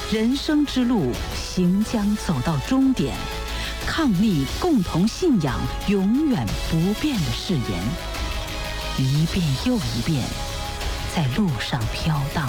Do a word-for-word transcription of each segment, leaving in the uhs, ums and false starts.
人生之路行将走到终点，抗力共同信仰永远不变的誓言，一遍又一遍在路上飘荡。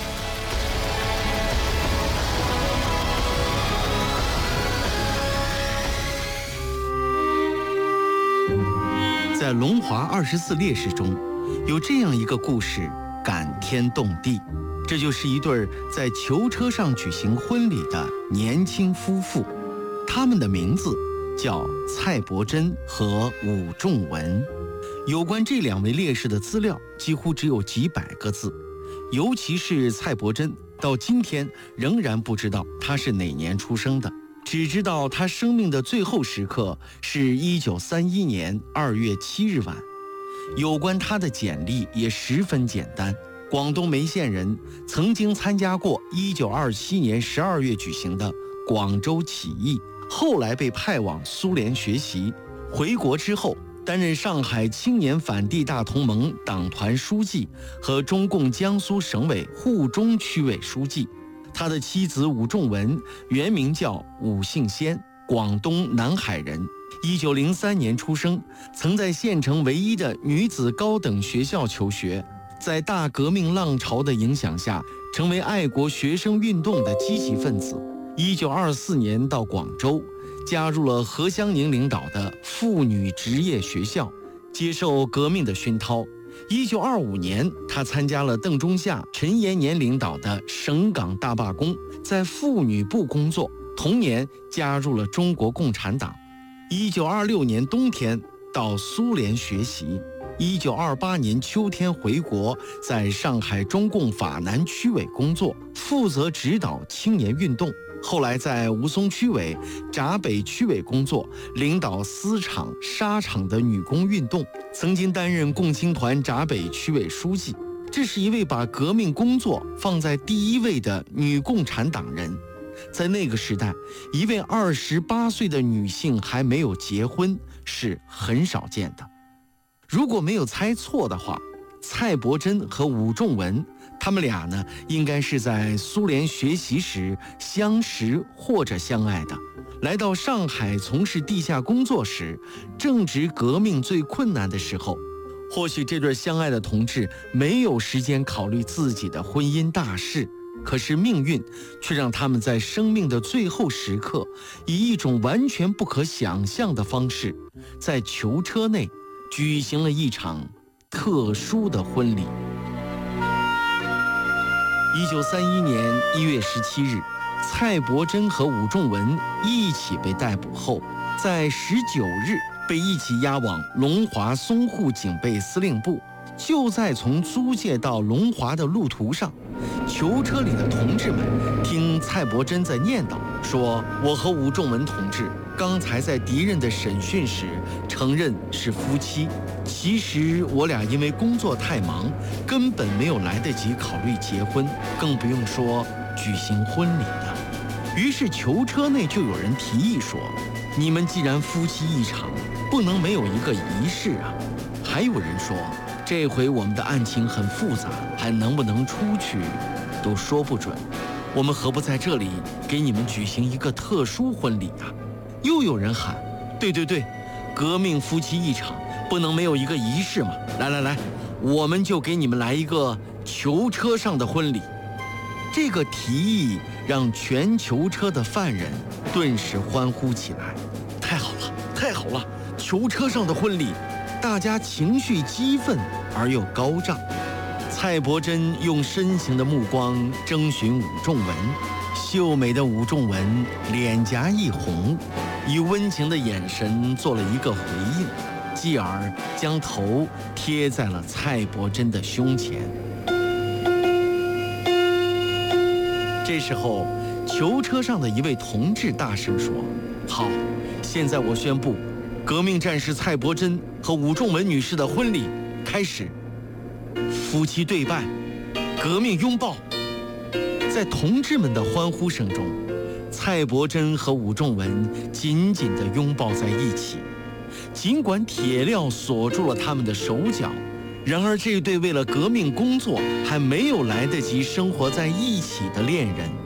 在龙华二十四烈士中，有这样一个故事，感天动地。这就是一对在囚车上举行婚礼的年轻夫妇，他们的名字叫蔡伯珍和武仲文。有关这两位烈士的资料几乎只有几百个字，尤其是蔡伯珍，到今天仍然不知道他是哪年出生的，只知道他生命的最后时刻是一九三一年二月七日晚。有关他的简历也十分简单，广东梅县人，曾经参加过一九二七年十二月举行的广州起义，后来被派往苏联学习，回国之后担任上海青年反帝大同盟党团书记和中共江苏省委沪中区委书记。他的妻子武仲文原名叫武杏仙，广东南海人，一九零三年出生，曾在县城唯一的女子高等学校求学，在大革命浪潮的影响下，成为爱国学生运动的积极分子。一九二四年到广州，加入了何香凝领导的妇女职业学校，接受革命的熏陶。一九二五年，他参加了邓中夏、陈延年领导的省港大罢工，在妇女部工作。同年加入了中国共产党。一九二六年冬天到苏联学习。一九二八年秋天回国，在上海中共法南区委工作，负责指导青年运动。后来在吴淞区委、闸北区委工作，领导丝厂、纱厂的女工运动，曾经担任共青团闸北区委书记。这是一位把革命工作放在第一位的女共产党人。在那个时代，一位二十八岁的女性还没有结婚是很少见的。如果没有猜错的话，蔡伯珍和武仲文，他们俩呢，应该是在苏联学习时相识或者相爱的。来到上海从事地下工作时，正值革命最困难的时候，或许这对相爱的同志没有时间考虑自己的婚姻大事，可是命运却让他们在生命的最后时刻，以一种完全不可想象的方式，在囚车内举行了一场特殊的婚礼。一九三一年一月十七日，蔡伯珍和武仲文一起被逮捕后，在十九日被一起押往龙华淞沪警备司令部。就在从租界到龙华的路途上，囚车里的同志们听蔡伯珍在念叨说：“我和武仲文同志刚才在敌人的审讯时承认是夫妻，其实我俩因为工作太忙，根本没有来得及考虑结婚，更不用说举行婚礼了。”于是囚车内就有人提议说：“你们既然夫妻一场，不能没有一个仪式啊。”还有人说：“这回我们的案情很复杂，还能不能出去都说不准，我们何不在这里给你们举行一个特殊婚礼啊？”又有人喊：“对对对，革命夫妻一场，不能没有一个仪式嘛！来来来，我们就给你们来一个囚车上的婚礼。”这个提议让全囚车的犯人顿时欢呼起来：“太好了，太好了！囚车上的婚礼！”大家情绪激愤而又高涨。蔡伯珍用深情的目光征询武仲文，秀美的武仲文脸颊一红，以温情的眼神做了一个回应，继而将头贴在了蔡伯珍的胸前。这时候，囚车上的一位同志大声说：“好，现在我宣布，革命战士蔡伯珍和武仲文女士的婚礼开始。夫妻对拜，革命拥抱。”在同志们的欢呼声中，蔡伯珍和武仲文紧紧地拥抱在一起。尽管铁镣锁住了他们的手脚，然而这对为了革命工作还没有来得及生活在一起的恋人